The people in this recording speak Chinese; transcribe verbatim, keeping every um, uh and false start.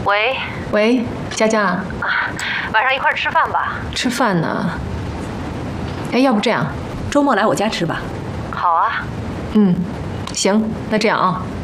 喂喂，佳佳， 晚上一块儿吃饭吧。 吃饭呢？哎，要不这样， 周末来我家吃吧。 好啊。 嗯，行，那这样啊。